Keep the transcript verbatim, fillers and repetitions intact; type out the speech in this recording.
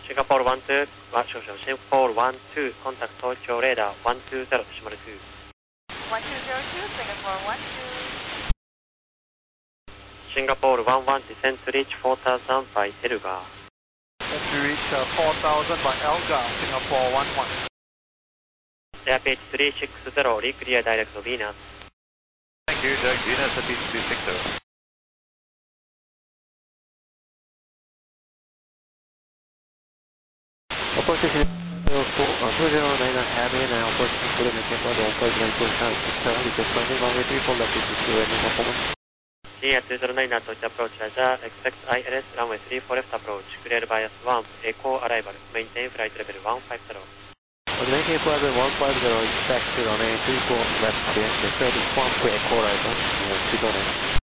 Singapore one two、あ、少々、Singapore one two、コンタクト東京レーダーone two zero、シマルtwo。 one two zero two, Singapore one two。 Singapore one one, descend to reach four thousand by Elgar。 Descend to reach uh, four thousand by Elgar, Singapore one one。 Airbase three six zero、reclear direct to Venus。 Thank you, direct Venus at three six zero。 Opportunity two zero nine nine heavy and opportunity to the Singapore opportunity to stand responding runway three four left to two and performance。 深夜two zero nine approach approach Raja, expect I L S runway three four left approach, clear bias one, echo arrival, maintain flight level one five zero。 Maintain flight level one five zero, expect runway three four left, clear one for echo arrival, two zero nine。